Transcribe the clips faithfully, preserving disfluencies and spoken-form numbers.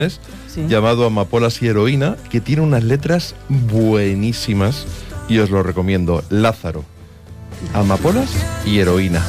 sí. llamado Amapolas y Heroína, que tiene unas letras buenísimas y os lo recomiendo. Lázaro, Amapolas y Heroína.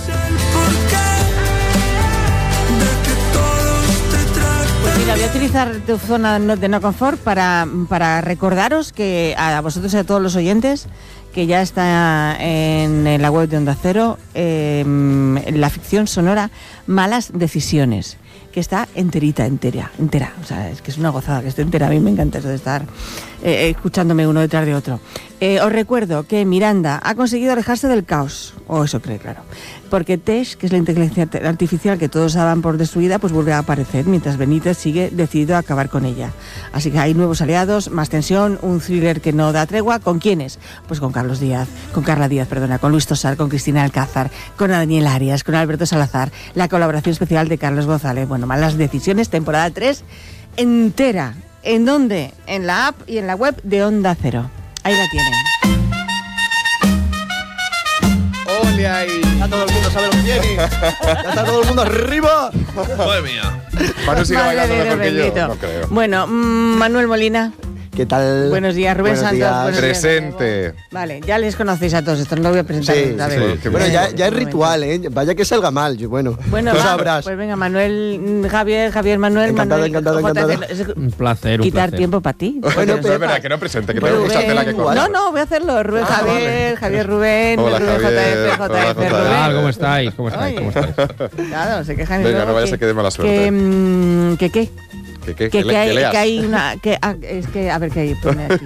Pues mira, voy a utilizar tu zona de no confort para, para recordaros que a vosotros y a todos los oyentes que ya está en, en la web de Onda Cero eh, la ficción sonora Malas Decisiones, que está enterita, entera, entera. O sea, es que es una gozada que esté entera. A mí me encanta eso de estar eh, escuchándome uno detrás de otro. Eh, os recuerdo que Miranda ha conseguido alejarse del caos, o eso cree, claro. Porque Tesh, que es la inteligencia artificial que todos daban por destruida, pues vuelve a aparecer, mientras Benítez sigue decidido a acabar con ella. Así que hay nuevos aliados, más tensión, un thriller que no da tregua. ¿Con quiénes? Pues con Carlos Díaz, con Carla Díaz, perdona, con Luis Tosar, con Cristina Alcázar, con Daniel Arias, con Alberto Salazar, la colaboración especial de Carlos González. Bueno, Malas Decisiones, temporada tres, entera. ¿En dónde? En la app y en la web de Onda Cero. Ahí la tienen. ¡Ole ahí! Ya todo el mundo sabe lo que tiene. Ya está todo el mundo arriba. ¡Madre mía! Manu sigue bailando mejor que yo. No creo. Bueno, mmm, Manuel Molina. ¿Qué tal? Buenos días, Rubén Buenos Santos. días. Buenos Presente. Días, vale, ya les conocéis a todos estos, no lo voy a presentar. Sí, a sí, ver. sí. Bueno, ya, ya es ritual, ¿eh? Vaya que salga mal. Bueno, bueno tú va, sabrás. Pues venga, Manuel, Javier, Javier, Manuel, encantado, Manuel. Encantado, encantado, encantado. Un placer, un Quitar placer. tiempo para ti. Bueno, no es verdad, que no presente, que Bueno, tengo mucha Rubén, tela que cortar. No, no, voy a hacerlo. Rubén, Ah, Javier, vale. Javier, Rubén, Hola, Rubén, Javier. J F, J F, Hola, Rubén. J F. ¿Cómo estáis? ¿Cómo estáis? ¿Cómo estáis? Claro, se quejan y Venga, luego no vayas que- a que dé mala suerte. Que, mm, que qué. ¿Qué, qué? Que, ¿Que, le- que hay, que leas? que hay una que ah, es que a ver qué hay pone aquí.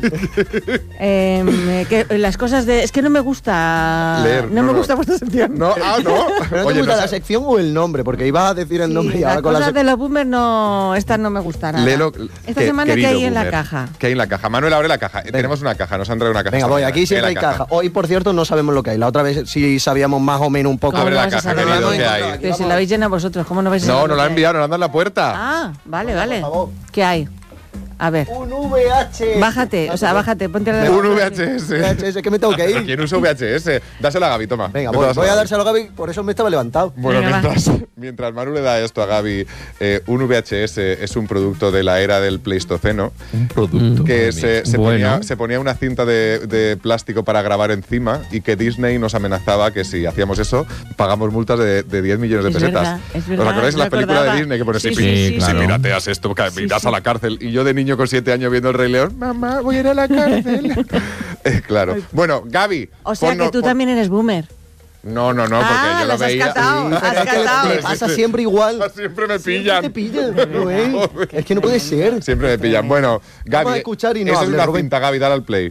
eh, que las cosas de es que no me gusta Leer, no, no, me no. gusta vuestra sección. No, ah, no. ¿Pero no Oye, te gusta no la sé- sección o el nombre? Porque ibas a decir el Sí, nombre y las ahora con la cosas de sección. los boomers no estas no me gustan nada. Léelo, Esta que- semana que querido hay en la boomer. caja. ¿Qué hay en la caja? Manuel, abre la caja. Tenemos una caja, nos han traído una caja. Venga, esta voy, mañana. aquí Lee siempre la hay caja. Hoy, por cierto, no sabemos lo que hay. La otra vez sí sabíamos más o menos un poco. ¿Cómo Abre no la vais a caja, saber? querido, Vamos, ¿qué hay? Pero si la habéis llenado vosotros, ¿cómo no vais a saber No, lo nos la que han hay? enviado, nos la han dado en la puerta. Ah, vale, vale. Por favor. ¿Qué hay? A ver, Un V H. bájate, o sea, bájate, ponte la Un V H S. V H S, que me tengo que ir. ¿Quién usa V H S? Dáselo a Gaby, toma. Venga, Esto voy, dáselo voy a Gaby. dárselo a Gaby, por eso me estaba levantado. Bueno, Venga, va. mientras, mientras Manu le da esto a Gaby, eh, un V H S es un producto de la era del Pleistoceno Un producto. que madre se, mía. se, Bueno. ponía, se ponía una cinta de, de plástico para grabar encima y que Disney nos amenazaba que si hacíamos eso pagamos multas de, de diez millones de Es pesetas. verdad, es verdad, ¿Os acordáis de me las películas de acordaba. Disney que ponen Sí, si, sí, sí, si claro. pirateas esto, que Sí, irás sí. a la cárcel? Y yo de niño con siete años viendo El Rey León, mamá, voy a ir a la cárcel. Eh, claro. Bueno, Gaby. O sea ponno- que tú pon- también eres boomer. No, no, no, porque Ah, yo lo las has veía. catado, Sí, has pero es que catado. Me pasa siempre igual. Siempre me Siempre pillan. te pillan, Rubén. Es que no puede ser. Siempre me pillan. Bueno, Gaby. Vamos a escuchar y no esa es hable, una Rubén. cinta, Gaby, dale al play.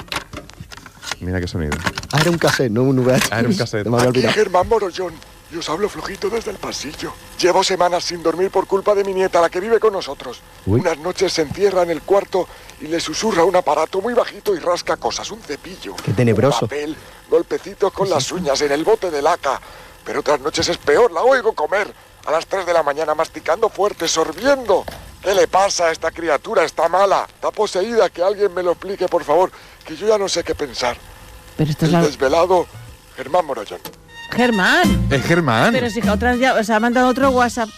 Mira qué sonido. Ah, era un cassette, no un V H S. Ah, era un cassette. Me había Aquí olvidado. Germán Morollón. Y os hablo flojito desde el pasillo. Llevo semanas sin dormir por culpa de mi nieta, la que vive con nosotros. Uy. Unas noches se encierra en el cuarto y le susurra un aparato muy bajito y rasca cosas, un cepillo. Qué tenebroso. Un papel, golpecitos con las uñas en el bote de laca. Pero otras noches es peor, la oigo comer. A las tres de la mañana masticando fuerte, sorbiendo. ¿Qué le pasa a esta criatura? Está mala, está poseída. Que alguien me lo explique, por favor, que yo ya no sé qué pensar. Pero esto es El la desvelado Germán Morollón. Germán. Es Germán. Pero si otra ya, o sea, ha mandado otro WhatsApp.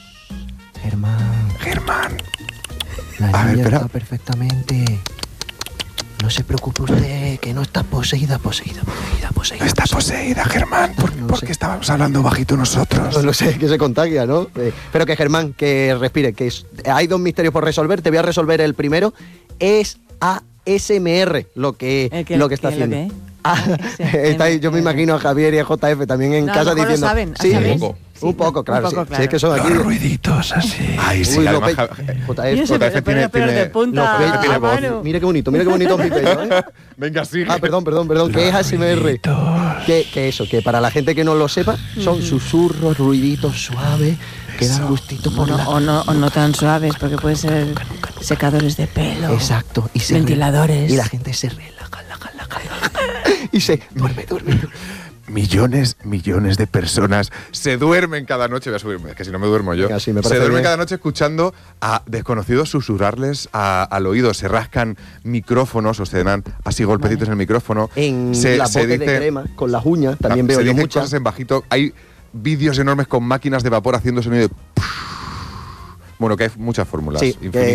Germán, Germán. la A ver, niña espera. está perfectamente. No se preocupe usted, que no está poseída, poseída, poseída, poseída. Está poseída, Germán. ¿Por, No por sé. qué estábamos hablando bajito nosotros? No lo sé, que se contagia, ¿no? Eh, pero que Germán, que respire, que es- hay dos misterios por resolver. Te voy a resolver el primero. Es A S M R lo que, ¿El qué- lo que está qué- lo haciendo. qué? Ah, está ahí, yo me imagino a Javier y a J F también en No, a casa lo mejor lo diciendo. saben, sí, ¿sabéis? un poco, Sí, un poco, un claro. poco, sí. claro. Si es que son aquí. ruiditos así. Ay, sí, Uy, lo además, pe- Ja- J Y F, ese J F pero tiene- pero de tiene- punta. lo pe- tiene voz. Manu. Mira qué bonito, mira qué bonito mi pelo, ¿eh? Venga, sigue. Ah, perdón, perdón, perdón, que es A S M R. Que, que eso, que para la gente que no lo sepa, son susurros, ruiditos suaves, que dan gustito por O la... no, o, no, o no tan suaves, porque puede ser secadores de pelo. Exacto. Y se Ventiladores. Y la gente se relaja, relaja, relaja. Y se duerme, duerme, duerme. Millones, millones de personas se duermen cada noche. Voy a subirme, es que si no me duermo yo. Venga, sí, me se parece duermen bien. cada noche escuchando a desconocidos susurrarles a- al oído. Se rascan micrófonos o se dan así golpecitos en el micrófono. En se, la se bote de dice- crema, con las uñas, también Ah, veo se yo dicen muchas. cosas en bajito. Hay vídeos enormes con máquinas de vapor haciendo sonido de Bueno, que hay muchas fórmulas. Sí, infinitas. que